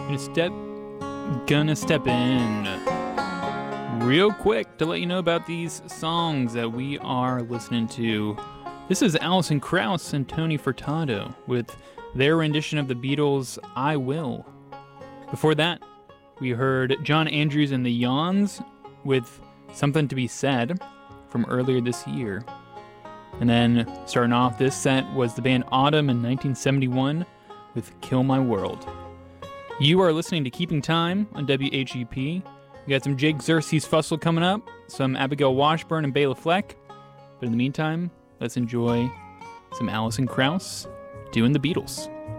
Gonna step in real quick to let you know about these songs that we are listening to. This is Alison Krauss and Tony Furtado with their rendition of the Beatles' I Will. Before that, we heard John Andrews and the Yawns with Something to Be Said from earlier this year. And then starting off this set was the band Autumn in 1971 with Kill My World. You are listening to Keeping Time on WHEP. We got some Jake Xerxes Fussell coming up, some Abigail Washburn and Bela Fleck. But in the meantime, let's enjoy some Alison Krauss doing the Beatles.